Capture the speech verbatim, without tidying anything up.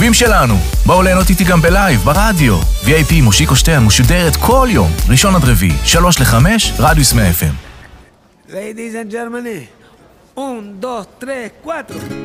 האהובים שלנו. בואו ליהנות איתי גם בלייב, ברדיו. וי איי פי מושיקו שטרן משודרת כל יום, ראשון עד רביעי, שלוש לחמש, רדיוס מאה אף אם. Ladies and gentlemen, un, dos, tres, cuatro.